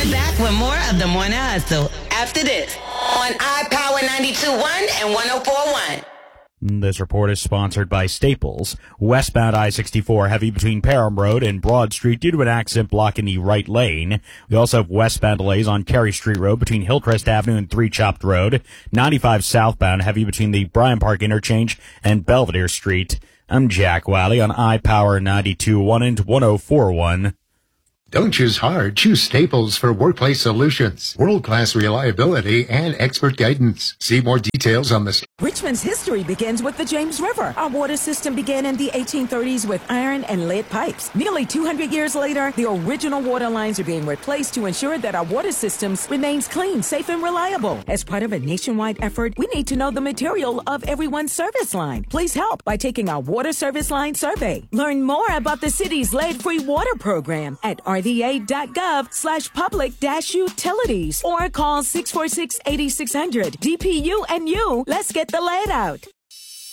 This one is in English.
be back with more of the Morning Hustle after this on iPower 92.1 and 104.1. This report is sponsored by Staples. Westbound I-64 heavy between Parham Road and Broad Street due to an accident blocking the right lane. We also have westbound delays on Carey Street Road between Hillcrest Avenue and 3 Chopped Road. 95 southbound heavy between the Bryan Park Interchange and Belvedere Street. I'm Jack Wiley on iPower 92.1 and 104.1. Don't choose hard. Choose Staples for workplace solutions. World-class reliability and expert guidance. See more details on this. Richmond's history begins with the James River. Our water system began in the 1830s with iron and lead pipes. Nearly 200 years later, the original water lines are being replaced to ensure that our water systems remains clean, safe, and reliable. As part of a nationwide effort, we need to know the material of everyone's service line. Please help by taking our water service line survey. Learn more about the city's lead-free water program at rda.gov/public-utilities or call 646-8600. DPU and you, let's get the lead out.